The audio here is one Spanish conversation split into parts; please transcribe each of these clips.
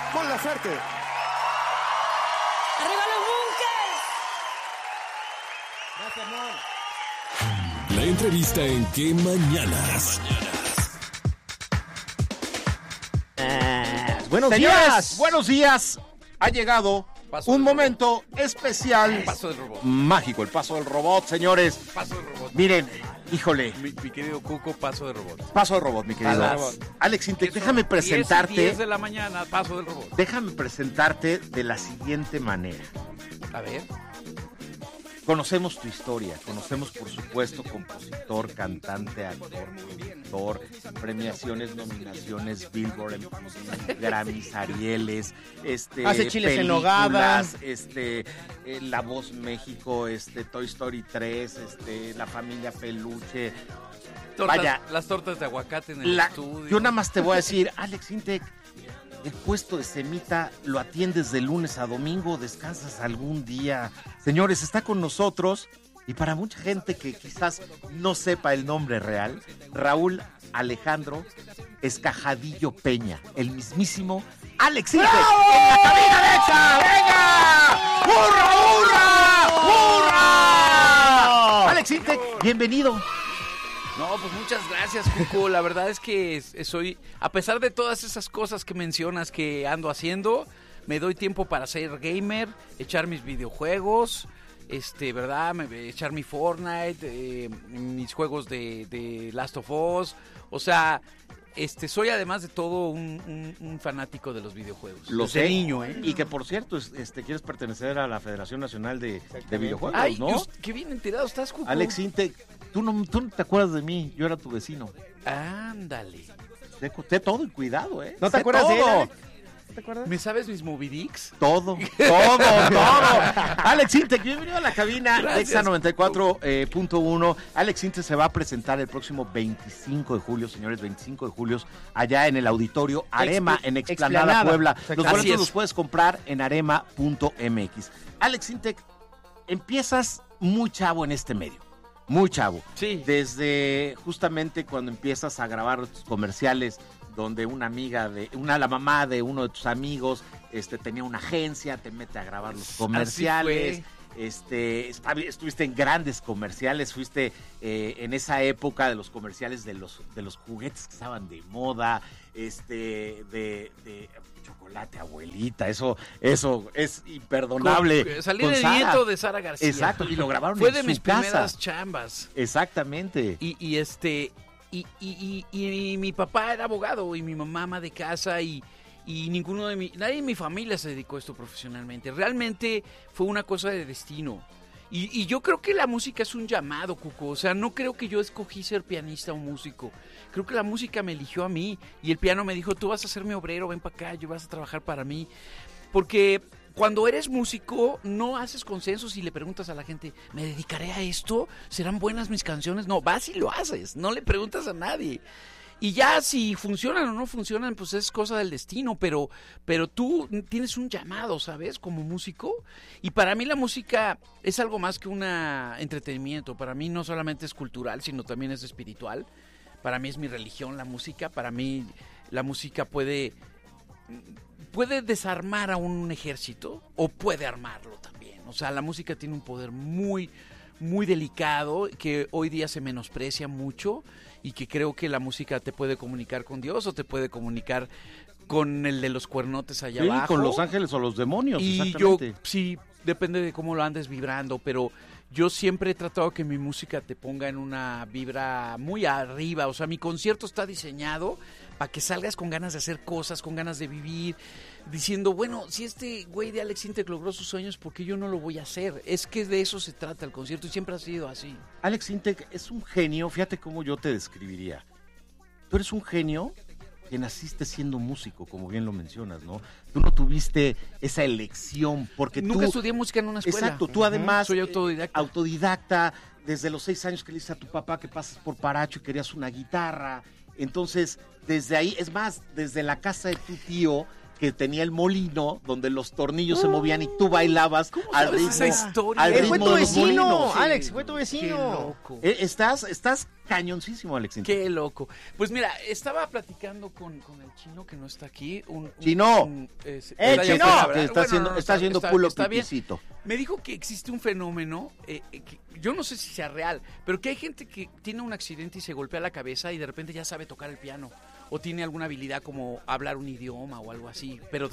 Mon Laferte. ¡Arriba los bunkers! Gracias, Mon. La entrevista en Qué Mañanas. Buenos Señores, días. buenos días. Ha llegado Paso un del momento especial. Paso del robot. Mágico, el paso del robot, señores. Paso del robot. Miren, híjole. Mi querido Cuco, paso del robot. Paso del robot, mi querido. A las- Alex Intec, Eso, déjame 10 presentarte. de la mañana, paso del robot. Déjame presentarte de la siguiente manera. A ver. Conocemos tu historia, conocemos por supuesto compositor, cantante, actor, productor, premiaciones, nominaciones, Billboard, MTV, Grammys, Arieles, Hace chiles en nogada. La Voz México, Toy Story 3, La Familia Peluche. Vaya, Las tortas de aguacate en el estudio. yo nada más te voy a decir, Alex Intec, el puesto de semita lo atiendes de lunes a domingo, descansas algún día. Señores, está con nosotros, y para mucha gente que quizás no sepa el nombre real, Raúl Alejandro Escajadillo Peña, el mismísimo Alex Intec, en la cabina de EXA. ¡Venga! ¡Hurra, hurra! ¡Hurra! Alex Intec, bienvenido. No, pues muchas gracias, Cuco. La verdad es que soy, a pesar de todas esas cosas que mencionas que ando haciendo, me doy tiempo para ser gamer, echar mis videojuegos, ¿verdad? Echar mi Fortnite, mis juegos de Last of Us. O sea, soy además de todo un fanático de los videojuegos. Lo Desde sé, niño, ¿eh? Y que por cierto, quieres pertenecer a la Federación Nacional de Videojuegos, Ay, ¿no? qué bien enterado estás, Cuco. Alex Intec, tú no te acuerdas de mí, yo era tu vecino. Ándale. Sé todo y cuidado, ¿eh? ¿No te Sé acuerdas de él, todo. Alex? ¿Te acuerdas? ¿Me sabes mis Moby Dicks? Todo. Alex Intec, bienvenido a la cabina de EXA 94.1. Alex Intec se va a presentar el próximo 25 de julio, señores, 25 de julio, allá en el auditorio Arema, en Explanada, Explanada. Puebla. Los Así boletos es. los puedes comprar en arema.mx. Alex Intec, empiezas muy chavo en este medio. Muy chavo. Sí. Desde justamente cuando empiezas a grabar tus comerciales, donde la mamá de uno de tus amigos, tenía una agencia, te mete a grabar los comerciales. Estuviste en grandes comerciales, fuiste en esa época de los comerciales de los juguetes que estaban de moda, de chocolate abuelita, eso es imperdonable. Salí con de Sara. nieto de Sara García. Exacto, y lo grabaron Fue en de su mis casa. primeras chambas. Exactamente. Y mi papá era abogado y mi mamá ama de casa y nadie en mi familia se dedicó a esto profesionalmente. Realmente fue una cosa de destino. Y yo creo que la música es un llamado, Cuco. O sea, no creo que yo escogí ser pianista o músico. Creo que la música me eligió a mí y el piano me dijo, tú vas a ser mi obrero, ven para acá, yo vas a trabajar para mí. Porque cuando eres músico no haces consensos y le preguntas a la gente, ¿me dedicaré a esto? ¿Serán buenas mis canciones? No, vas y lo haces, no le preguntas a nadie. Y ya si funcionan o no funcionan, pues es cosa del destino, pero tú tienes un llamado, ¿sabes? Como músico. Y para mí la música es algo más que un entretenimiento. Para mí no solamente es cultural, sino también es espiritual. Para mí es mi religión la música. Para mí la música puede desarmar a un ejército o puede armarlo también. O sea, la música tiene un poder muy, muy delicado que hoy día se menosprecia mucho y que creo que la música te puede comunicar con Dios o te puede comunicar con el de los cuernotes allá Sí, abajo. con los ángeles o los demonios, Y exactamente. sí, depende de cómo lo andes vibrando, pero yo siempre he tratado que mi música te ponga en una vibra muy arriba. O sea, mi concierto está diseñado para que salgas con ganas de hacer cosas, con ganas de vivir, diciendo, bueno, si este güey de Alex Intec logró sus sueños, ¿por qué yo no lo voy a hacer? Es que de eso se trata el concierto y siempre ha sido así. Alex Intec es un genio, fíjate cómo yo te describiría. Tú eres un genio que naciste siendo músico, como bien lo mencionas, ¿no? Tú no tuviste esa elección, porque Nunca tú... estudié música en una escuela. Exacto, tú además... Soy autodidacta. Autodidacta, desde los 6 años que le dices a tu papá que pasas por Paracho y querías una guitarra. Entonces, desde ahí, es más, desde la casa de tu tío, que tenía el molino donde los tornillos se movían y tú bailabas al ritmo, esa historia? al ritmo Fue tu de los vecino, molinos. Alex, fue tu Qué vecino. loco. Estás cañoncísimo, Alex. Qué loco. Pues mira, estaba platicando con el chino que no está aquí. ¡Chino! Chino! Que está haciendo culo pipicito. Me dijo que existe un fenómeno, que yo no sé si sea real, pero que hay gente que tiene un accidente y se golpea la cabeza y de repente ya sabe tocar el piano. O tiene alguna habilidad como hablar un idioma o algo así, pero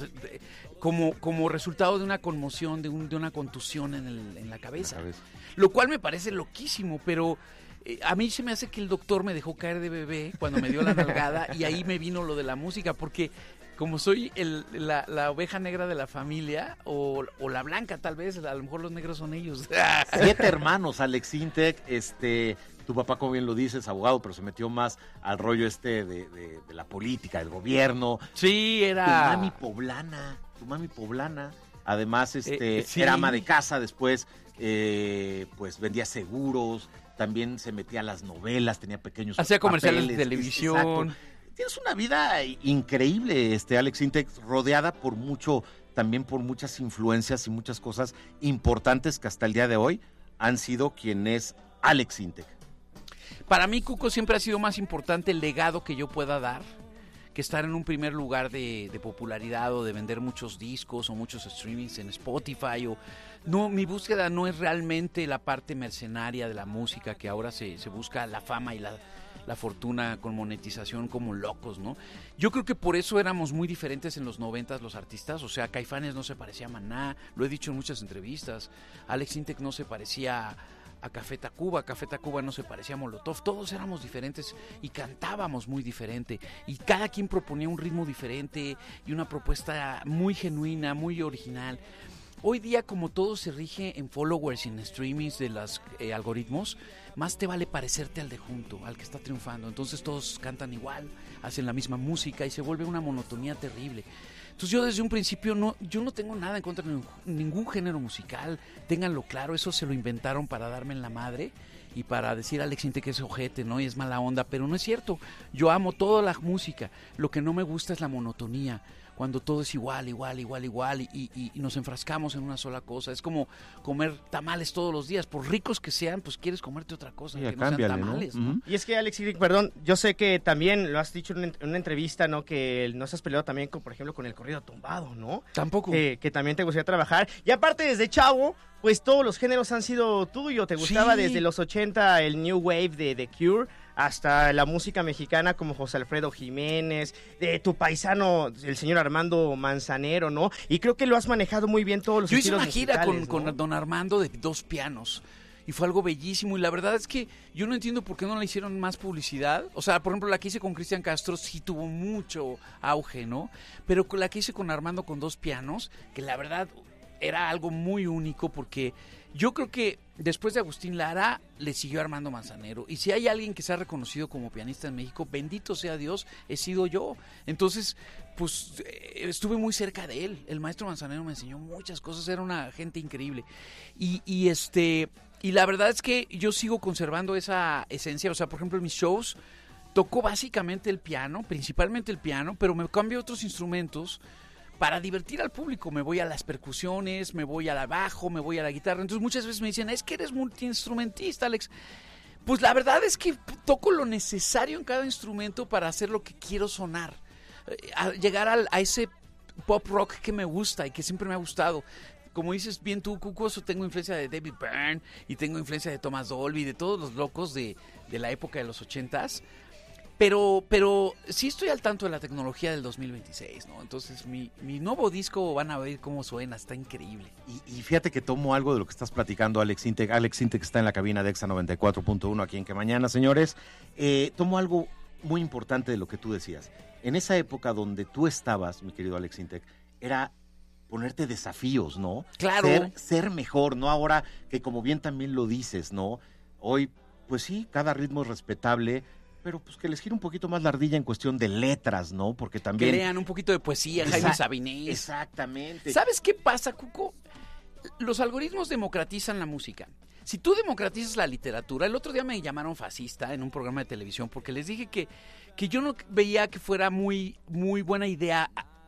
como resultado de una conmoción, de una contusión en la cabeza. Lo cual me parece loquísimo, pero a mí se me hace que el doctor me dejó caer de bebé cuando me dio la nalgada y ahí me vino lo de la música, porque como soy la oveja negra de la familia, o la blanca tal vez, a lo mejor los negros son ellos. 7 hermanos, Alex Intec, tu papá, como bien lo dices, abogado, pero se metió más al rollo de la política, del gobierno. Sí, era... Tu mami poblana, además sí. era ama de casa, después pues vendía seguros, también se metía a las novelas, tenía pequeños hacía comerciales papeles, de televisión. Exacto. Tienes una vida increíble, Alex Intec, rodeada por muchas influencias y muchas cosas importantes que hasta el día de hoy han sido quien es Alex Intec. Para mí, Cuco, siempre ha sido más importante el legado que yo pueda dar que estar en un primer lugar de popularidad o de vender muchos discos o muchos streamings en Spotify. No, mi búsqueda no es realmente la parte mercenaria de la música, que ahora se busca la fama y la fortuna con monetización como locos, ¿no? Yo creo que por eso éramos muy diferentes en los 90s los artistas. O sea, Caifanes no se parecía a Maná, lo he dicho en muchas entrevistas. Alex Intec no se parecía a Café Tacuba no se parecía a Molotov, todos éramos diferentes y cantábamos muy diferente y cada quien proponía un ritmo diferente y una propuesta muy genuina, muy original. Hoy día, como todo se rige en followers y en streamings de los algoritmos, más te vale parecerte al de junto, al que está triunfando. Entonces todos cantan igual, hacen la misma música y se vuelve una monotonía terrible. Entonces yo desde un principio yo no tengo nada en contra de ningún género musical, ténganlo claro, eso se lo inventaron para darme en la madre y para decir a Alex Intec que es ojete, ¿no? Y es mala onda, pero no es cierto. Yo amo toda la música, lo que no me gusta es la monotonía, cuando todo es igual y nos enfrascamos en una sola cosa. Es como comer tamales todos los días, por ricos que sean, pues quieres comerte otra cosa, que no sean tamales, ¿no? Y es que, Alex Intec, perdón, yo sé que también lo has dicho en una entrevista, ¿no? Que no se has peleado también, por ejemplo, con el corrido tumbado, ¿no? Tampoco. Que también te gustaría trabajar. Y aparte, desde chavo, pues todos los géneros han sido tuyo. Te gustaba desde los 80 el New Wave de The Cure, hasta la música mexicana como José Alfredo Jiménez, de tu paisano, el señor Armando Manzanero, ¿no? Y creo que lo has manejado muy bien todos los estilos musicales. Yo hice una gira con don Armando de 2 pianos. Y fue algo bellísimo. Y la verdad es que yo no entiendo por qué no le hicieron más publicidad. O sea, por ejemplo, la que hice con Cristian Castro sí tuvo mucho auge, ¿no? Pero la que hice con Armando con 2 pianos, que la verdad era algo muy único, porque yo creo que después de Agustín Lara le siguió Armando Manzanero. Y si hay alguien que se ha reconocido como pianista en México, bendito sea Dios, he sido yo. Entonces, pues estuve muy cerca de él. El maestro Manzanero me enseñó muchas cosas, era una gente increíble. Y la verdad es que yo sigo conservando esa esencia. O sea, por ejemplo, en mis shows toco básicamente el piano, principalmente el piano, pero me cambio a otros instrumentos para divertir al público. Me voy a las percusiones, me voy al bajo, me voy a la guitarra. Entonces muchas veces me dicen, es que eres multiinstrumentista, Alex. Pues la verdad es que toco lo necesario en cada instrumento para hacer lo que quiero sonar. Llegar a ese pop rock que me gusta y que siempre me ha gustado. Como dices bien tú, Cuco, tengo influencia de David Byrne y tengo influencia de Thomas Dolby, de todos los locos de la época de los 80s. Pero sí estoy al tanto de la tecnología del 2026, ¿no? Entonces mi nuevo disco, van a ver cómo suena, está increíble. Y fíjate que tomo algo de lo que estás platicando, Alex Intec. Alex Intec está en la cabina de Exa 94.1 aquí en Que Mañana, señores. Tomo algo muy importante de lo que tú decías. En esa época donde tú estabas, mi querido Alex Intec, era ponerte desafíos, ¿no? Claro. Ser mejor, ¿no? Ahora que como bien también lo dices, ¿no? Hoy, pues sí, cada ritmo es respetable, pero pues que les gire un poquito más la ardilla en cuestión de letras, ¿no? Porque también... Que lean un poquito de poesía, Jaime Sabinés. Exactamente. ¿Sabes qué pasa, Cuco? Los algoritmos democratizan la música. Si tú democratizas la literatura, el otro día me llamaron fascista en un programa de televisión porque les dije que yo no veía que fuera muy, muy buena idea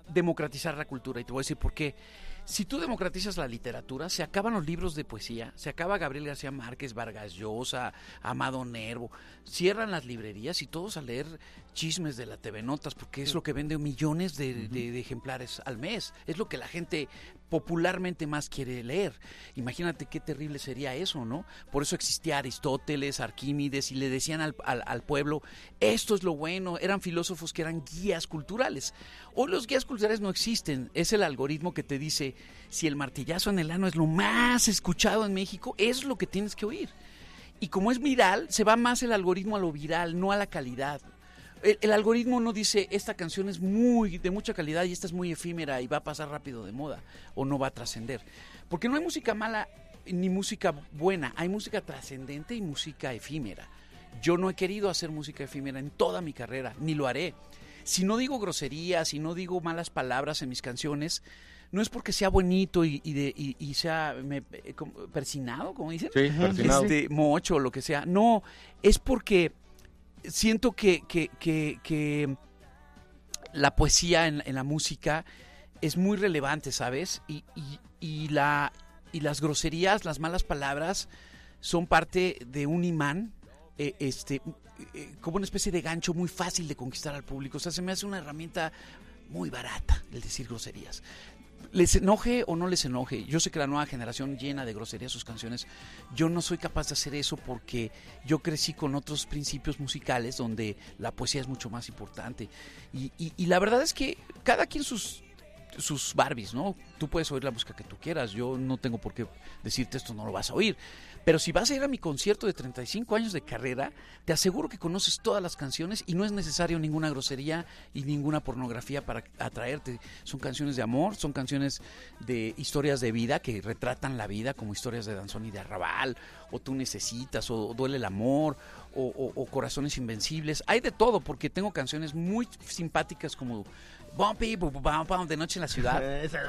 democratizar la cultura. Y te voy a decir por qué. Si tú democratizas la literatura, se acaban los libros de poesía, se acaba Gabriel García Márquez, Vargas Llosa, Amado Nervo, cierran las librerías y todos a leer chismes de la TV Notas, porque es lo que vende millones de ejemplares al mes, es lo que la gente popularmente más quiere leer. Imagínate qué terrible sería eso, ¿no? Por eso existía Aristóteles, Arquímedes, y le decían al pueblo, esto es lo bueno, eran filósofos que eran guías culturales. Hoy los guías culturales no existen, es el algoritmo que te dice, si el martillazo en el ano es lo más escuchado en México, es lo que tienes que oír. Y como es viral, se va más el algoritmo a lo viral, no a la calidad. El algoritmo no dice, esta canción es de mucha calidad y esta es muy efímera y va a pasar rápido de moda o no va a trascender. Porque no hay música mala ni música buena, hay música trascendente y música efímera. Yo no he querido hacer música efímera en toda mi carrera, ni lo haré. Si no digo groserías, si no digo malas palabras en mis canciones, no es porque sea bonito y sea persinado, como dicen. Sí, persinado. Mocho, lo que sea. No, es porque siento que la poesía en la música es muy relevante, ¿sabes? Y las groserías, las malas palabras son parte de un imán, como una especie de gancho muy fácil de conquistar al público. O sea, se me hace una herramienta muy barata el decir groserías. Les enoje o no les enoje, yo sé que la nueva generación llena de groserías sus canciones. Yo no soy capaz de hacer eso porque yo crecí con otros principios musicales donde la poesía es mucho más importante. Y la verdad es que cada quien sus Barbies, ¿no? Tú puedes oír la música que tú quieras, yo no tengo por qué decirte esto no lo vas a oír. Pero si vas a ir a mi concierto de 35 años de carrera, te aseguro que conoces todas las canciones y no es necesario ninguna grosería y ninguna pornografía para atraerte. Son canciones de amor, son canciones de historias de vida que retratan la vida, como historias de Danzón y de Arrabal, o Tú Necesitas, o Duele el Amor, o Corazones Invencibles. Hay de todo, porque tengo canciones muy simpáticas como Bumpy, de Noche en la Ciudad.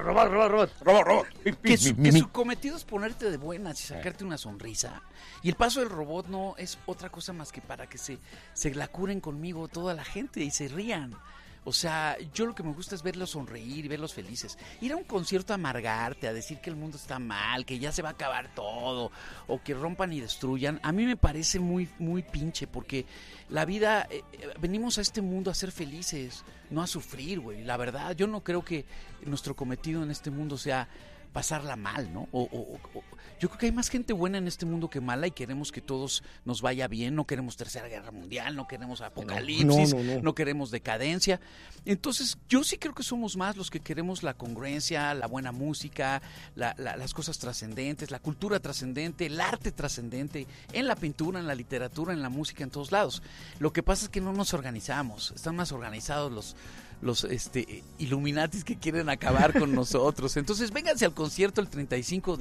Robot. Que su cometido es ponerte de buenas y sacarte una sonrisa. Y el paso del robot no es otra cosa más que para que se la curen conmigo toda la gente y se rían. O sea, yo lo que me gusta es verlos sonreír y verlos felices. Ir a un concierto a amargarte, a decir que el mundo está mal, que ya se va a acabar todo, o que rompan y destruyan, a mí me parece muy, muy pinche, porque la vida, venimos a este mundo a ser felices, no a sufrir, güey. La verdad, yo no creo que nuestro cometido en este mundo sea pasarla mal, ¿no? Yo creo que hay más gente buena en este mundo que mala y queremos que todos nos vaya bien, no queremos tercera guerra mundial, no queremos apocalipsis, no queremos decadencia. Entonces, yo sí creo que somos más los que queremos la congruencia, la buena música, las cosas trascendentes, la cultura trascendente, el arte trascendente, en la pintura, en la literatura, en la música, en todos lados. Lo que pasa es que no nos organizamos, están más organizados los Illuminatis que quieren acabar con nosotros. Entonces, vénganse al concierto el 25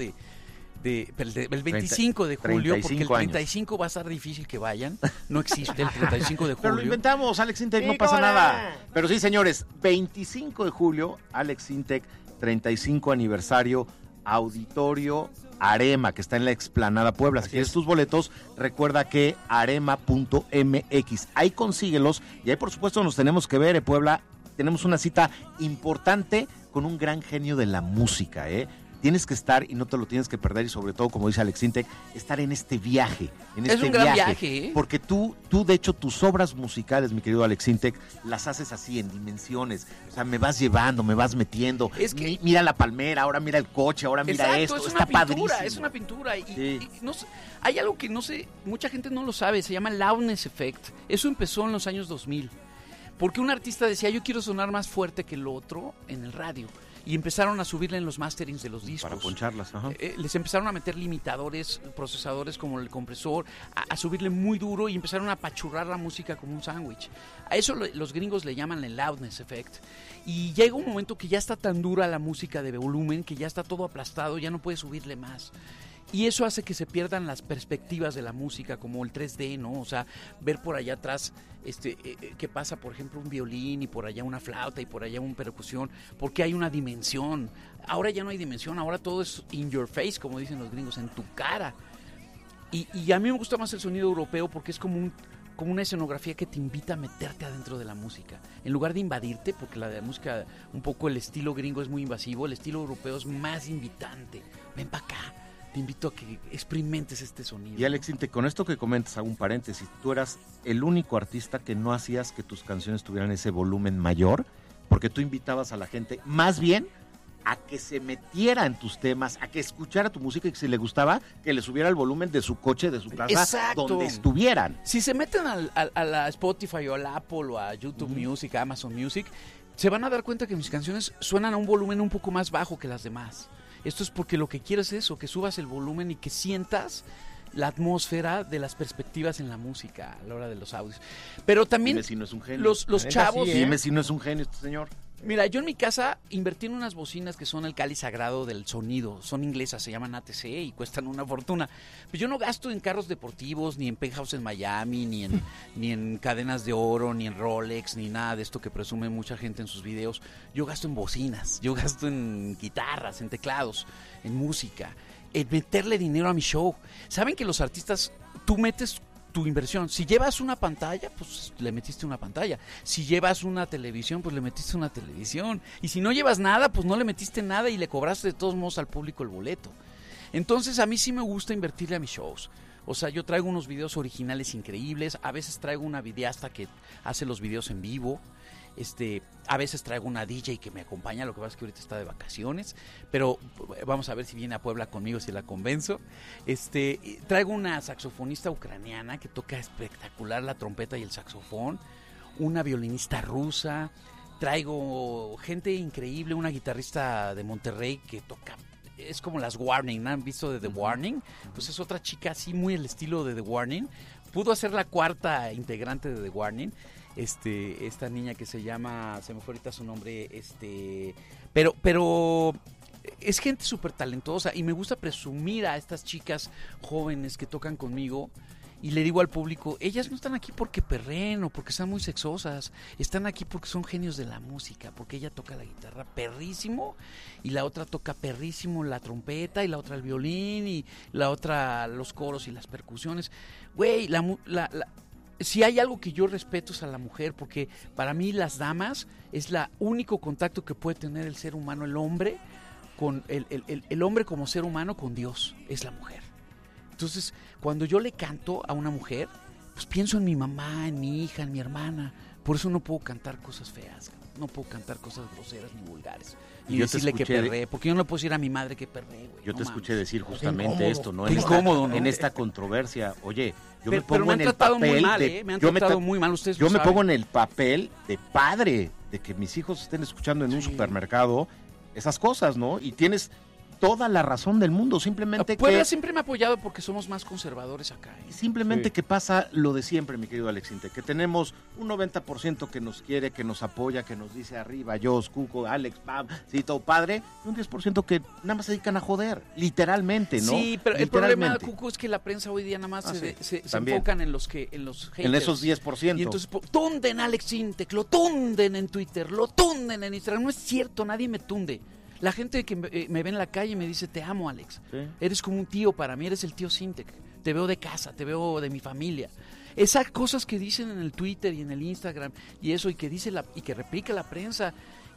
el 25 de julio, porque el 35 va a ser difícil que vayan. No existe el 35 de julio. Pero lo inventamos, Alex Intec, no pasa nada. Pero sí, señores, 25 de julio, Alex Intec, 35 aniversario, Auditorio Arema, que está en la Explanada Puebla. Si quieres tus boletos, recuerda que arema.mx. Ahí consíguelos y ahí, por supuesto, nos tenemos que ver, Puebla. Tenemos una cita importante con un gran genio de la música, Tienes que estar y no te lo tienes que perder, y sobre todo, como dice Alex Intec, estar en este viaje. Es un gran viaje, Porque tú, de hecho, tus obras musicales, mi querido Alex Intec, las haces así en dimensiones. O sea, me vas llevando, me vas metiendo. Es que, mira la palmera, ahora mira el coche, ahora mira esto. Es está padrísimo. Es una pintura. No sé, hay algo que no sé, mucha gente no lo sabe, se llama Loudness Effect. Eso empezó en los años 2000. Porque un artista decía, yo quiero sonar más fuerte que el otro en el radio. Y empezaron a subirle en los masterings de los discos. Para poncharlas, ajá. Les empezaron a meter limitadores, procesadores como el compresor, a subirle muy duro y empezaron a apachurrar la música como un sándwich. A eso los gringos le llaman el loudness effect. Y llega un momento que ya está tan dura la música de volumen, que ya está todo aplastado, ya no puede subirle más. Y eso hace que se pierdan las perspectivas de la música, como el 3D, ¿no? O sea, ver por allá atrás que pasa, por ejemplo, un violín y por allá una flauta y por allá una percusión, porque hay una dimensión. Ahora ya no hay dimensión, ahora todo es in your face, como dicen los gringos, en tu cara. Y a mí me gusta más el sonido europeo porque es como como una escenografía que te invita a meterte adentro de la música. En lugar de invadirte, porque la de música, un poco el estilo gringo es muy invasivo, el estilo europeo es más invitante. Ven para acá, te invito a que experimentes este sonido. Y Alex Intec, con esto que comentas, hago un paréntesis, tú eras el único artista que no hacías que tus canciones tuvieran ese volumen mayor, porque tú invitabas a la gente más bien a que se metiera en tus temas, a que escuchara tu música y que si le gustaba, que le subiera el volumen de su coche, de su casa, Exacto. donde estuvieran. Si se meten a la Spotify o al Apple o a YouTube Music, a Amazon Music, se van a dar cuenta que mis canciones suenan a un volumen un poco más bajo que las demás. Esto es porque lo que quiero es eso, que subas el volumen y que sientas la atmósfera de las perspectivas en la música a la hora de los audios. Pero también Dime si no es un genio. los chavos... sí, ¿eh? Dime si no es un genio este señor. Mira, yo en mi casa invertí en unas bocinas que son el cáliz sagrado del sonido. Son inglesas, se llaman ATC y cuestan una fortuna. Pues yo no gasto en carros deportivos, ni en penthouse en Miami, ni en cadenas de oro, ni en Rolex, ni nada de esto que presume mucha gente en sus videos. Yo gasto en bocinas, yo gasto en guitarras, en teclados, en música, en meterle dinero a mi show. Saben que los artistas, tú metes tu inversión. Si llevas una pantalla, pues le metiste una pantalla. Si llevas una televisión, pues le metiste una televisión. Y si no llevas nada, pues no le metiste nada y le cobraste de todos modos al público el boleto. Entonces a mí sí me gusta invertirle a mis shows. O sea, yo traigo unos videos originales increíbles. A veces traigo una videasta que hace los videos en vivo. A veces traigo una DJ que me acompaña, lo que pasa es que ahorita está de vacaciones, pero vamos a ver si viene a Puebla conmigo, si la convenzo. Traigo una saxofonista ucraniana que toca espectacular la trompeta y el saxofón, una violinista rusa, traigo gente increíble, una guitarrista de Monterrey que toca, es como las Warning, ¿no? ¿Han visto de The Warning? Pues es otra chica así muy el estilo de The Warning, pudo ser la cuarta integrante de The Warning. Esta niña que se llama, se me fue ahorita su nombre, pero es gente súper talentosa y me gusta presumir a estas chicas jóvenes que tocan conmigo y le digo al público, ellas no están aquí porque perren o porque están muy sexosas, están aquí porque son genios de la música, porque ella toca la guitarra perrísimo y la otra toca perrísimo la trompeta y la otra el violín y la otra los coros y las percusiones. Güey, si hay algo que yo respeto es a la mujer, porque para mí las damas es el único contacto que puede tener el ser humano, el hombre, con el hombre como ser humano con Dios, es la mujer. Entonces, cuando yo le canto a una mujer, pues pienso en mi mamá, en mi hija, en mi hermana. Por eso no puedo cantar cosas feas, no puedo cantar cosas groseras ni vulgares. Y decirle que perré, porque yo no le puedo decir a mi madre que perré, güey. Yo no te escuché decir justamente incómodo, esto, ¿no? incómodo, ¿no? En esta controversia. Oye, yo me Pero pongo me en han el tratado papel muy mal, de... me han tratado muy mal, ustedes Yo lo me saben. pongo en el papel de padre, de que mis hijos estén escuchando en un supermercado esas cosas, ¿no? Y tienes toda la razón del mundo, simplemente Puebla que... siempre me ha apoyado porque somos más conservadores acá. Simplemente que pasa lo de siempre, mi querido Alex Intec, que tenemos un 90% que nos quiere, que nos apoya, que nos dice arriba, yo, Cuco, Alex, Pam, sí, todo padre, y un 10% que nada más se dedican a joder, literalmente, ¿no? Sí, pero el problema, Literalmente. Cuco, es que la prensa hoy día nada más se también. enfocan en los haters. En esos 10%. Y entonces, tunden a Alex Intec, lo tunden en Twitter, lo tunden en Instagram. No es cierto, nadie me tunde. La gente que me ve en la calle me dice, te amo, Alex. Sí. Eres como un tío para mí, eres el tío Sintec. Te veo de casa, te veo de mi familia. Esas cosas que dicen en el Twitter y en el Instagram y eso, y que dice y que replica la prensa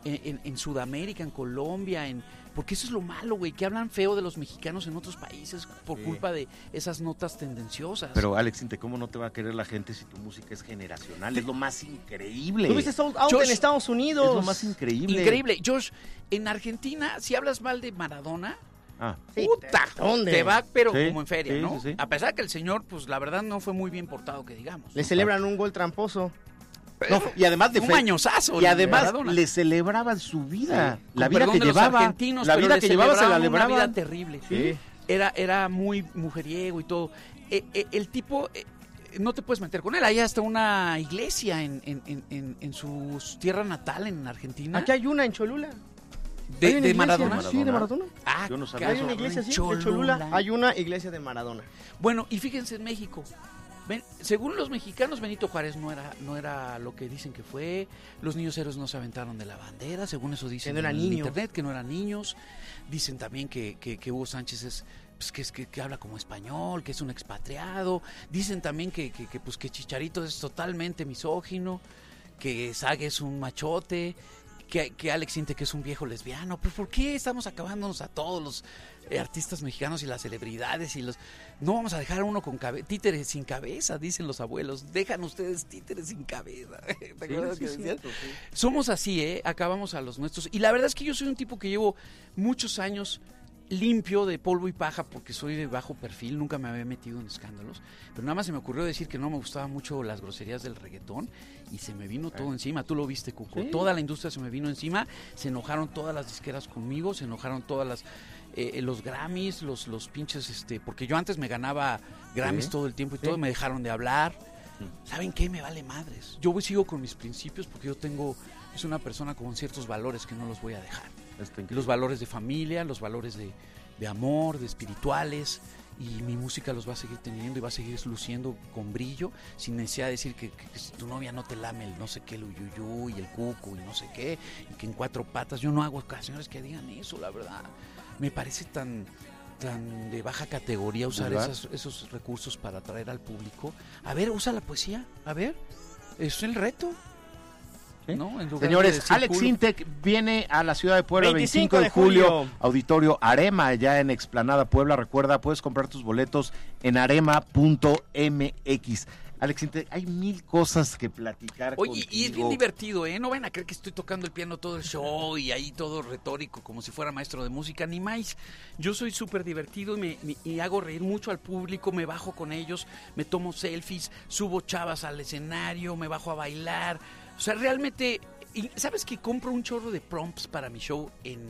en Sudamérica, en Colombia, porque eso es lo malo, güey, que hablan feo de los mexicanos en otros países por culpa de esas notas tendenciosas. Pero Alex Intec, ¿cómo no te va a querer la gente si tu música es generacional? Es lo más increíble. ¿Tuviste Sold Out Josh, en Estados Unidos? Es lo más increíble. Increíble. Josh, en Argentina, si hablas mal de Maradona, Sí, puta, ¿dónde? te va, pero Sí, como en feria, sí, ¿no? sí, sí. A pesar que el señor, pues la verdad no fue muy bien portado, que digamos. Le celebran un gol tramposo. No, y además de un mañosazo. y además Maradona. le celebraban su vida, la Con vida perdón que de los llevaba, argentinos, la pero vida le que llevaba se la celebraban una vida celebraban. terrible. Sí. Era muy mujeriego y todo. El tipo, no te puedes meter con él. Hay hasta una iglesia en su tierra natal, en Argentina. Aquí hay una en Cholula. ¿Hay una de iglesia? Maradona. Sí, de Maradona. Ah, Yo no sabía Hay eso. una iglesia, sí, Cholula. en Cholula. Hay una iglesia de Maradona. Bueno, y fíjense en México. Según los mexicanos, Benito Juárez no era lo que dicen que fue. Los niños héroes no se aventaron de la bandera, según eso dicen Que no era en niño. internet, que no eran niños. Dicen también que Hugo Sánchez es pues que habla como español, que es un expatriado. Dicen también que Chicharito es totalmente misógino, que Sague es un machote, que Alex Intec es un viejo lesbiano. Pero ¿por qué estamos acabándonos a todos los artistas mexicanos y las celebridades y no vamos a dejar a uno con títeres sin cabeza, dicen los abuelos? Dejan ustedes títeres sin cabeza. ¿Te acuerdas que decían? Cierto, sí. Somos así, acabamos a los nuestros. Y la verdad es que yo soy un tipo que llevo muchos años limpio de polvo y paja porque soy de bajo perfil, nunca me había metido en escándalos, pero nada más se me ocurrió decir que no me gustaban mucho las groserías del reggaetón y se me vino todo encima. Tú lo viste, Cuco. Sí. Toda la industria se me vino encima, se enojaron todas las disqueras conmigo, se enojaron todas las los Grammys, los pinches, porque yo antes me ganaba Grammys todo el tiempo y todo, me dejaron de hablar. ¿Saben qué? Me vale madres. Yo sigo con mis principios porque yo es una persona con ciertos valores que no los voy a dejar. Los valores de familia, los valores de amor, de espirituales, y mi música los va a seguir teniendo y va a seguir luciendo con brillo, sin necesidad de decir que si tu novia no te lame el no sé qué, el uyuyú y el cuco y no sé qué, y que en 4 patas. Yo no hago canciones que digan eso, la verdad. Me parece tan de baja categoría usar esos recursos para atraer al público. A ver, usa la poesía, a ver, es el reto. ¿No? Señores, Alex Intec viene a la ciudad de Puebla 25 de julio, Auditorio Arema, ya en Explanada Puebla. Recuerda, puedes comprar tus boletos en arema.mx. Alex Intec, hay 1000 cosas que platicar. Oye, contigo. Y es bien divertido, ¿eh? No van a creer que estoy tocando el piano todo el show y ahí todo retórico, como si fuera maestro de música, ni más. Yo soy súper divertido y hago reír mucho al público, me bajo con ellos, me tomo selfies, subo chavas al escenario, me bajo a bailar. O sea, realmente, ¿sabes que compro un chorro de prompts para mi show en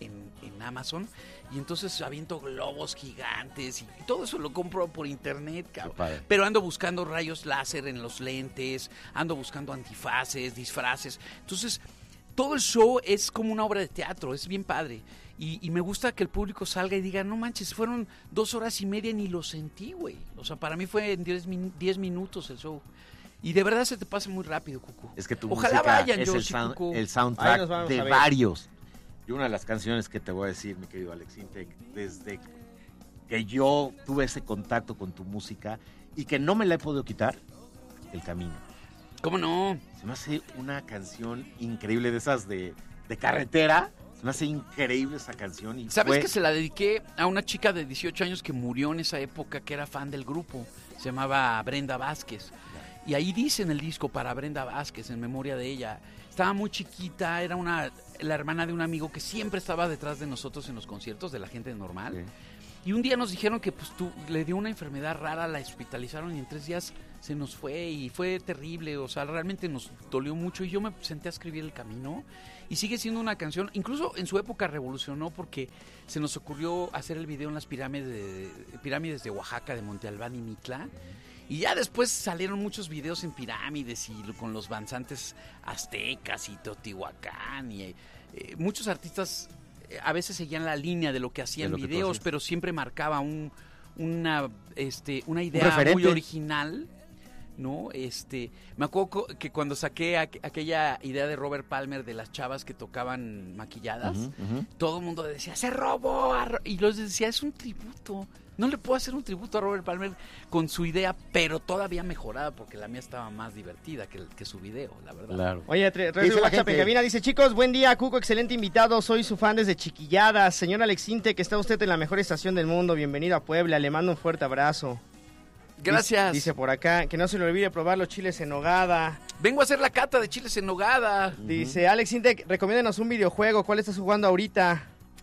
Amazon? Y entonces aviento globos gigantes y todo eso lo compro por internet, cabrón. Pero ando buscando rayos láser en los lentes, ando buscando antifaces, disfraces. Entonces, todo el show es como una obra de teatro, es bien padre. Y me gusta que el público salga y diga, no manches, fueron 2 horas y media, ni lo sentí, güey. O sea, para mí fue en 10 minutos el show. Y de verdad se te pasa muy rápido, Cucu. Es que tu Ojalá música vayan, es el soundtrack de varios. Y una de las canciones que te voy a decir, mi querido Alex Intec, desde que yo tuve ese contacto con tu música y que no me la he podido quitar, El Camino. ¿Cómo no? Se me hace una canción increíble de esas de carretera. Se me hace increíble esa canción. Y ¿sabes que se la dediqué a una chica de 18 años que murió en esa época, que era fan del grupo? Se llamaba Brenda Vázquez. Y ahí dice en el disco, para Brenda Vázquez, en memoria de ella. Estaba muy chiquita, era la hermana de un amigo que siempre estaba detrás de nosotros en los conciertos, de la gente normal. Sí. Y un día nos dijeron que le dio una enfermedad rara, la hospitalizaron y en 3 días se nos fue y fue terrible. O sea, realmente nos dolió mucho y yo me senté a escribir El Camino y sigue siendo una canción, incluso en su época revolucionó porque se nos ocurrió hacer el video en las pirámides de Oaxaca, de Monte Albán y Mitla. Y ya después salieron muchos videos en pirámides y con los danzantes aztecas y Teotihuacán. Y muchos artistas a veces seguían la línea de lo que hacían videos, pero siempre marcaba una idea muy original, ¿no? Me acuerdo que cuando saqué aquella idea de Robert Palmer de las chavas que tocaban maquilladas, todo el mundo decía, ¡se robó! Y los decía, es un tributo. No le puedo hacer un tributo a Robert Palmer con su idea, pero todavía mejorada, porque la mía estaba más divertida que su video, la verdad. Claro. Oye, WhatsApp en cabina dice, chicos, buen día, Cuco, excelente invitado, soy su fan desde Chiquilladas. Señor Alex Intec, que está usted en la mejor estación del mundo, bienvenido a Puebla, le mando un fuerte abrazo. Gracias. Dice por acá, que no se le olvide probar los chiles en nogada. Vengo a hacer la cata de chiles en nogada. Dice, Alex Intec, recomiéndanos un videojuego, ¿cuál estás jugando ahorita?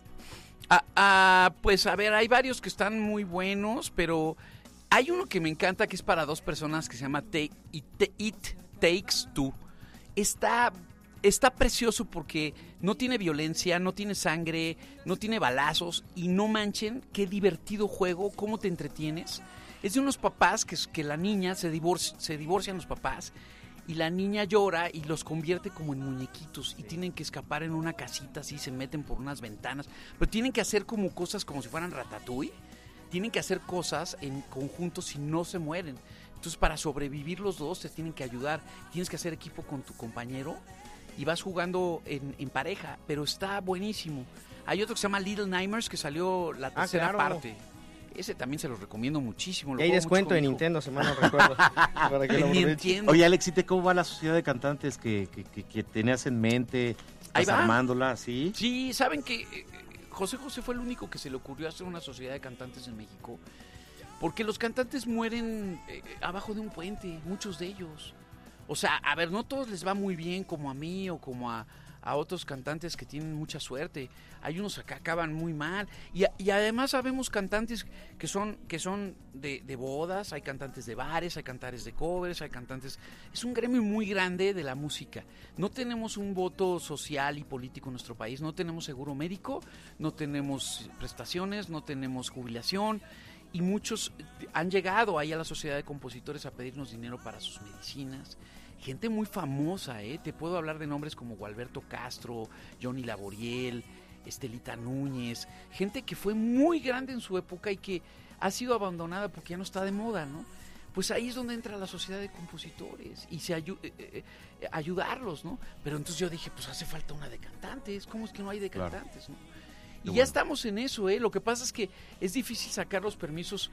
Pues a ver, hay varios que están muy buenos, pero hay uno que me encanta que es para 2 personas que se llama It Takes Two. Está precioso porque no tiene violencia, no tiene sangre, no tiene balazos y no manchen, qué divertido juego, cómo te entretienes. Es de unos papás que la niña se divorcian los papás. Y la niña llora y los convierte como en muñequitos y tienen que escapar en una casita así, se meten por unas ventanas, pero tienen que hacer como cosas como si fueran Ratatouille, tienen que hacer cosas en conjunto si no se mueren. Entonces para sobrevivir los dos se tienen que ayudar, tienes que hacer equipo con tu compañero y vas jugando en pareja, pero está buenísimo. Hay otro que se llama Little Nightmares que salió la tercera parte. Ese también se los recomiendo muchísimo. Y hay descuento en Nintendo, si mal no recuerdo. Para que lo aprovechen. Oye, Alexite, ¿cómo va la sociedad de cantantes que tenías en mente? ¿Estás armándola? ¿Sí? Sí, saben que José José fue el único que se le ocurrió hacer una sociedad de cantantes en México. Porque los cantantes mueren abajo de un puente, muchos de ellos. O sea, a ver, no todos les va muy bien como a mí o como a otros cantantes que tienen mucha suerte. Hay unos que acaban muy mal. Y además sabemos cantantes que son de bodas, hay cantantes de bares, hay cantantes de covers, hay cantantes... Es un gremio muy grande de la música. No tenemos un voto social y político en nuestro país, no tenemos seguro médico, no tenemos prestaciones, no tenemos jubilación. Y muchos han llegado ahí a la Sociedad de Compositores a pedirnos dinero para sus medicinas. Gente muy famosa, te puedo hablar de nombres como Gualberto Castro, Johnny Laboriel, Estelita Núñez, gente que fue muy grande en su época y que ha sido abandonada porque ya no está de moda, ¿no? Pues ahí es donde entra la Sociedad de Compositores y ayudarlos, ¿no? Pero entonces yo dije, pues hace falta una de cantantes, ¿cómo es que no hay de cantantes, no? Y ya estamos en eso, Lo que pasa es que es difícil sacar los permisos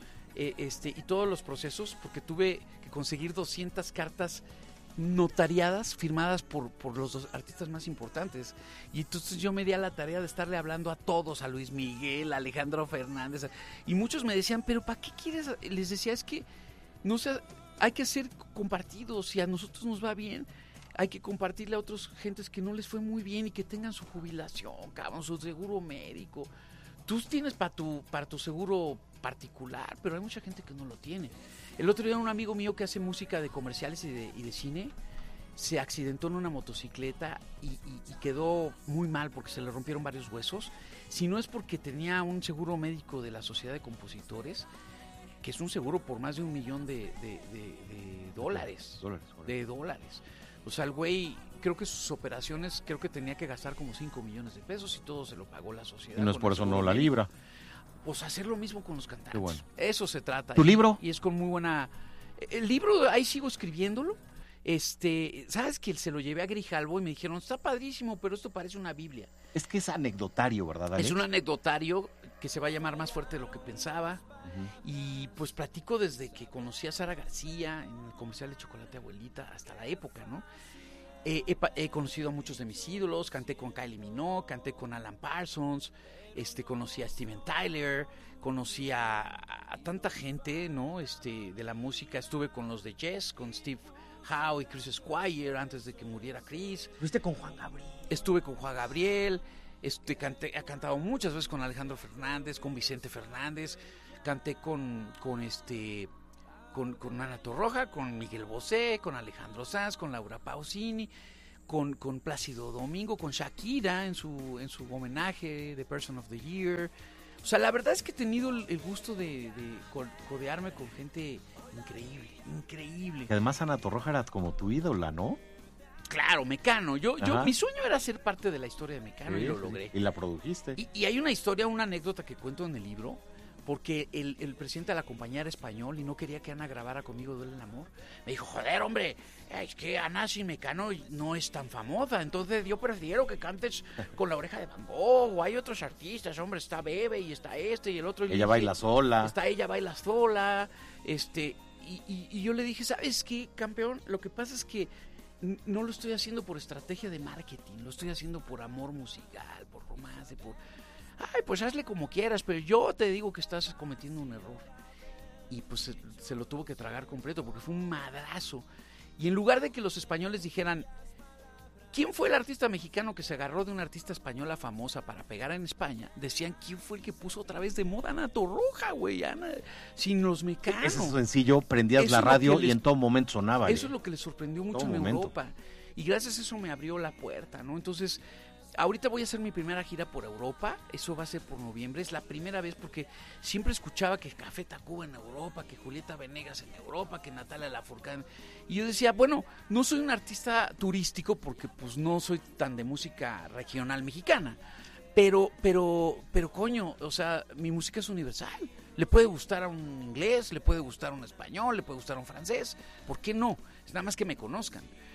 y todos los procesos porque tuve que conseguir 200 cartas notariadas, firmadas por los dos artistas más importantes. Y entonces yo me di a la tarea de estarle hablando a todos, a Luis Miguel, a Alejandro Fernández. Y muchos me decían, ¿pero para qué quieres? Les decía, es que no sé, hay que ser compartidos. Si a nosotros nos va bien, hay que compartirle a otras gentes que no les fue muy bien y que tengan su jubilación, cabrón, su seguro médico. Tú tienes para tu seguro particular, pero hay mucha gente que no lo tiene. El otro día un amigo mío que hace música de comerciales y de cine se accidentó en una motocicleta y quedó muy mal porque se le rompieron varios huesos. Si no es porque tenía un seguro médico de la Sociedad de Compositores, que es un seguro por más de $1 millón de dólares. O sea, el güey, creo que sus operaciones, tenía que gastar como $5 millones y todo se lo pagó la sociedad. Y no es por eso no la libra. Pues hacer lo mismo con los cantantes. Bueno. Eso se trata. ¿Tu libro? Y es con muy buena... El libro, ahí sigo escribiéndolo. ¿Sabes que se lo llevé a Grijalbo y me dijeron, está padrísimo, pero esto parece una Biblia? Es que es anecdotario, ¿verdad, Alex? Es un anecdotario que se va a llamar Más fuerte de lo que pensaba. Y pues platico desde que conocí a Sara García en el comercial de Chocolate Abuelita hasta la época, ¿no? He conocido a muchos de mis ídolos, canté con Kylie Minogue, canté con Alan Parsons, conocí a Steven Tyler, conocí a tanta gente, ¿no? De la música. Estuve con los de Yes, con Steve Howe y Chris Squire antes de que muriera Chris. ¿Fuiste con Juan Gabriel? Estuve con Juan Gabriel, he cantado muchas veces con Alejandro Fernández, con Vicente Fernández, canté con Ana Torroja, con Miguel Bosé, con Alejandro Sanz, con Laura Pausini, con Plácido Domingo, con Shakira en su homenaje de Person of the Year. O sea, la verdad es que he tenido el gusto de codearme con gente increíble. Que además Ana Torroja era como tu ídola, ¿no? Claro, Mecano. Mi sueño era ser parte de la historia de Mecano y lo logré. Y la produjiste. Y hay una anécdota que cuento en el libro, porque el presidente de la compañía era español y no quería que Ana grabara conmigo Duele el Amor. Me dijo, joder, hombre, es que Ana sin Mecano no es tan famosa, entonces yo prefiero que cantes con La Oreja de Van Gogh, o hay otros artistas, hombre, está Bebe y está y el otro. Ella baila sola. Está Ella baila sola, y yo le dije, ¿sabes qué, campeón? Lo que pasa es que no lo estoy haciendo por estrategia de marketing, lo estoy haciendo por amor musical, por romance, pues hazle como quieras, pero yo te digo que estás cometiendo un error. Y pues se lo tuvo que tragar completo porque fue un madrazo. Y en lugar de que los españoles dijeran, ¿quién fue el artista mexicano que se agarró de una artista española famosa para pegar en España? Decían, ¿quién fue el que puso otra vez de moda Ana Torroja, güey? Ana, sin los Mecanos. Ese es sencillo, prendías la radio y en todo momento sonaba. Eso es lo que les sorprendió mucho en Europa. Y gracias a eso me abrió la puerta, ¿no? Entonces, ahorita voy a hacer mi primera gira por Europa, eso va a ser por noviembre, es la primera vez porque siempre escuchaba que Café Tacuba en Europa, que Julieta Venegas en Europa, que Natalia Lafourcade, y yo decía, bueno, no soy un artista turístico porque pues no soy tan de música regional mexicana, pero coño, o sea, mi música es universal, le puede gustar a un inglés, le puede gustar a un español, le puede gustar a un francés, ¿por qué no? Es nada más que me conozcan.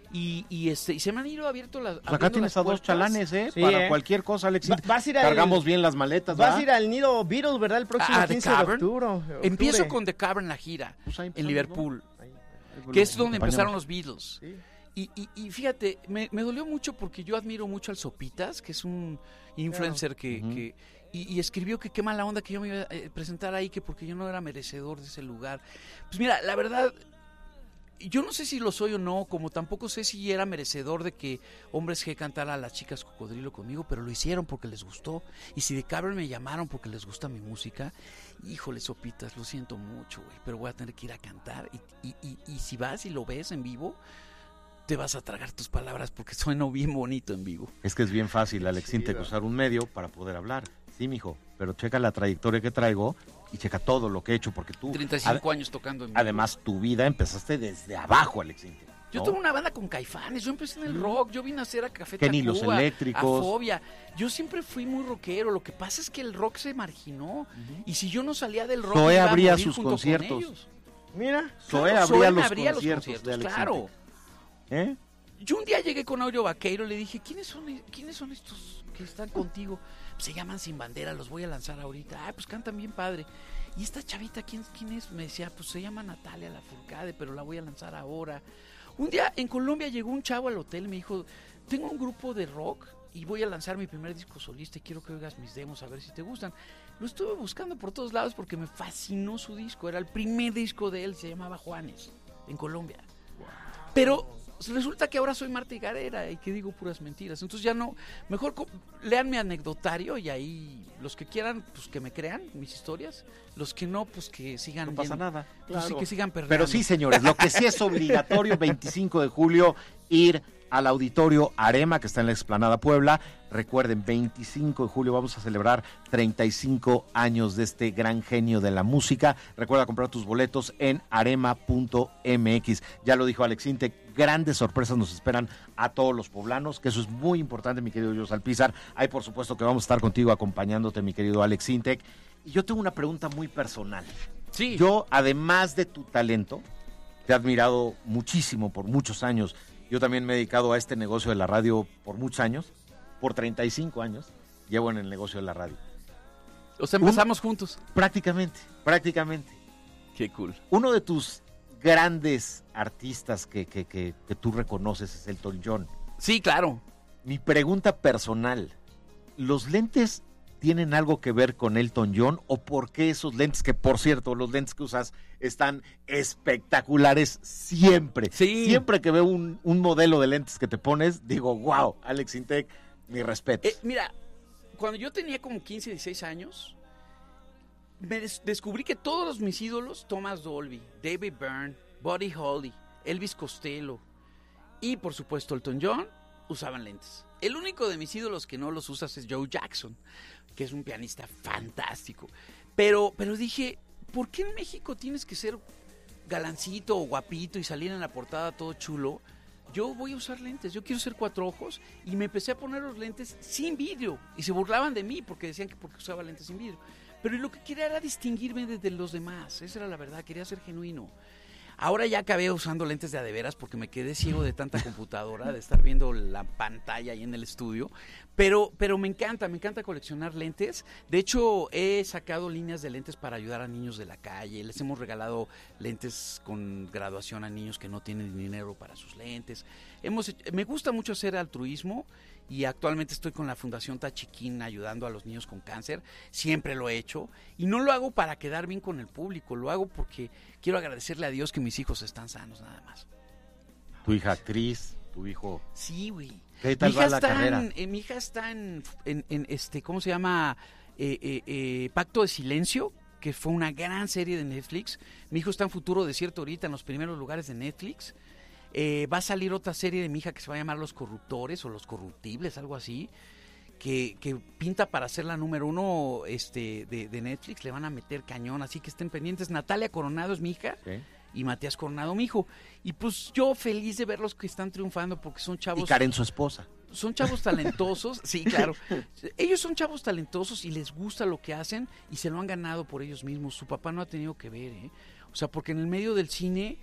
y se me han ido abierto las Pues acá tienes a dos chalanes, Sí, para cualquier cosa, Alex. Vas a ir Cargamos bien las maletas, Vas ¿verdad? a ir al Nido Beatles, ¿verdad? El próximo The 15 de Cavern. octubre. Empiezo con The Cavern la gira Pues ahí en empezamos, Liverpool, ¿no? que es donde Acompáñanos. empezaron los Beatles. Sí. Y fíjate, me dolió mucho porque yo admiro mucho al Sopitas, que es un influencer que y escribió que qué mala onda que yo me iba a presentar ahí, que porque yo no era merecedor de ese lugar. Pues mira, la verdad, yo no sé si lo soy o no, como tampoco sé si era merecedor de que Hombres G cantara a Las Chicas Cocodrilo conmigo, pero lo hicieron porque les gustó. Y si de Cavern me llamaron porque les gusta mi música, híjole, Sopitas, lo siento mucho, güey, pero voy a tener que ir a cantar. Y si vas y lo ves en vivo, te vas a tragar tus palabras porque suena bien bonito en vivo. Es que es bien fácil, Alex Intec, usar un medio para poder hablar. Sí, mijo, pero checa la trayectoria que traigo y checa todo lo que he hecho, porque tú... 35 años tocando en vivo. Además, tu vida empezaste desde abajo, Alex Intec. Yo tuve una banda con Caifanes, yo empecé en el rock, yo vine a hacer a Café Kenny Tacuba, Los Eléctricos. a Fobia. Yo siempre fui muy rockero, lo que pasa es que el rock se marginó, y si yo no salía del rock, Zoé iba a abría morir sus junto con conciertos. ellos. Mira. Zoé Claro, abría Zoé los me abría conciertos de Alex claro. Intec. ¿Eh? Yo un día llegué con Aureo Vaqueiro y le dije, ¿quiénes son estos que están contigo? Se llaman Sin Bandera, los voy a lanzar ahorita. Ah, pues cantan bien padre. Y esta chavita, ¿quién es? Me decía, pues se llama Natalia Lafourcade, pero la voy a lanzar ahora. Un día en Colombia llegó un chavo al hotel y me dijo, tengo un grupo de rock y voy a lanzar mi primer disco solista y quiero que oigas mis demos a ver si te gustan. Lo estuve buscando por todos lados porque me fascinó su disco. Era el primer disco de él, se llamaba Juanes, en Colombia. Pero resulta que ahora soy Marta Higarera y que digo puras mentiras. Entonces ya no, mejor lean mi anecdotario y ahí los que quieran, pues que me crean mis historias. Los que no, pues que sigan. No pasa nada. Pues sí, que sigan perdiendo. Pero sí, señores, lo que sí es obligatorio, 25 de julio, ir al Auditorio Arema, que está en la Explanada Puebla. Recuerden, 25 de julio vamos a celebrar 35 años de este gran genio de la música. Recuerda comprar tus boletos en arema.mx. Ya lo dijo Alex Intec, grandes sorpresas nos esperan a todos los poblanos, que eso es muy importante, mi querido José Alpizar. Ahí, por supuesto, que vamos a estar contigo acompañándote, mi querido Alex Intec. Y yo tengo una pregunta muy personal. Sí. Yo, además de tu talento, te he admirado muchísimo por muchos años. Yo también me he dedicado a este negocio de la radio por muchos años, por 35 años, llevo en el negocio de la radio. O sea, empezamos juntos. Prácticamente. Qué cool. Uno de tus grandes artistas que tú reconoces es Elton John. Sí, claro. Mi pregunta personal, ¿los lentes tienen algo que ver con Elton John o por qué esos lentes, que por cierto, los lentes que usas están espectaculares siempre? Sí. Siempre que veo un modelo de lentes que te pones, digo, wow, Alex Intec, mi respeto. Mira, cuando yo tenía como 15, 16 años, me descubrí que todos mis ídolos, Thomas Dolby, David Byrne, Buddy Holly, Elvis Costello y por supuesto Elton John, usaban lentes. El único de mis ídolos que no los usas es Joe Jackson, que es un pianista fantástico. Pero dije, ¿por qué en México tienes que ser galancito o guapito y salir en la portada todo chulo? Yo voy a usar lentes, yo quiero ser cuatro ojos, y me empecé a poner los lentes sin vidrio y se burlaban de mí porque decían que porque usaba lentes sin vidrio. Pero lo que quería era distinguirme de los demás, esa era la verdad, quería ser genuino. Ahora ya acabé usando lentes de a de veras porque me quedé ciego de tanta computadora, de estar viendo la pantalla ahí en el estudio, pero me encanta coleccionar lentes. De hecho, he sacado líneas de lentes para ayudar a niños de la calle, les hemos regalado lentes con graduación a niños que no tienen dinero para sus lentes. Me gusta mucho hacer altruismo y actualmente estoy con la Fundación Tachiquín ayudando a los niños con cáncer. Siempre lo he hecho y no lo hago para quedar bien con el público, lo hago porque quiero agradecerle a Dios que mis hijos están sanos, nada más. Tu hija actriz, tu hijo... Sí, güey. ¿Qué tal va la carrera? Mi hija está en ¿cómo se llama? Pacto de Silencio, que fue una gran serie de Netflix. Mi hijo está en Futuro Desierto ahorita, en los primeros lugares de Netflix. Va a salir otra serie de mi hija que se va a llamar Los Corruptores o Los Corruptibles, algo así, que pinta para ser la número 1 de Netflix. Le van a meter cañón, así que estén pendientes. Natalia Coronado es mi hija, ¿sí? Y Matías Coronado mi hijo. Y pues yo feliz de verlos que están triunfando porque son chavos... Y Karen, su esposa. Son chavos talentosos, sí, claro. Ellos son chavos talentosos y les gusta lo que hacen y se lo han ganado por ellos mismos. Su papá no ha tenido que ver, O sea, porque en el medio del cine...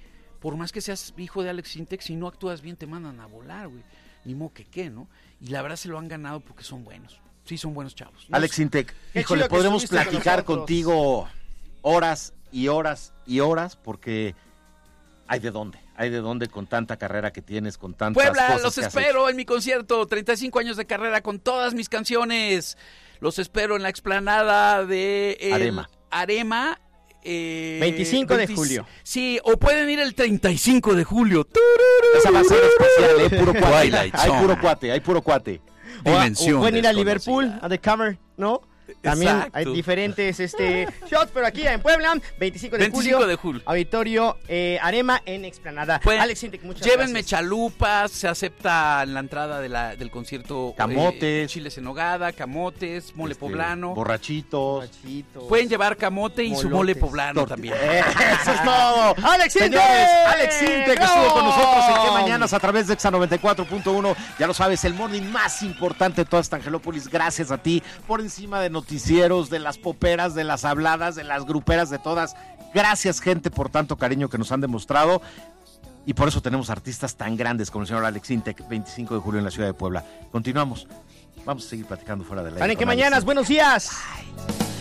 por más que seas hijo de Alex Intec, si no actúas bien te mandan a volar, güey. Ni modo que qué, ¿no? Y la verdad se lo han ganado porque son buenos. Sí, son buenos chavos. Alex Intec, Qué híjole, chido que podremos estuviste con platicar nosotros. contigo horas y horas y horas porque hay de dónde con tanta carrera que tienes, con tantas Puebla, cosas los que has espero en mi concierto, 35 años de carrera con todas mis canciones. Los espero en la explanada de Arema. 25 de julio. Sí, o pueden ir el 35 de julio. Esa va a ser especial, puro cuate. Twilight Hay Zone. puro cuate. Dimensión O pueden ir a desconocida. Liverpool, a The Camera, ¿no? También Exacto. hay diferentes shots, pero aquí en Puebla, 25 de 25 julio. de julio. Auditorio Arema en Explanada. Pues, Alex Intec, muchas Llévenme gracias. chalupas, se acepta en la entrada del concierto. Camotes. Chiles en nogada, camotes, mole poblano. Borrachitos. Borrachitos. Pueden llevar camote y su mole Molotes. poblano también. Eso es todo. Alex Intec. Señores, Alex Intec que estuvo con nosotros en Que ¡No! Mañanas a través de Exa 94.1. Ya lo sabes, el morning más importante de toda esta Angelópolis. Gracias a ti, por encima de noticieros, de las poperas, de las habladas, de las gruperas, de todas. Gracias, gente, por tanto cariño que nos han demostrado. Y por eso tenemos artistas tan grandes como el señor Alex Intec, 25 de julio en la ciudad de Puebla. Continuamos. Vamos a seguir platicando fuera del aire. Están en con Que Alex Mañanas, Intec. buenos días.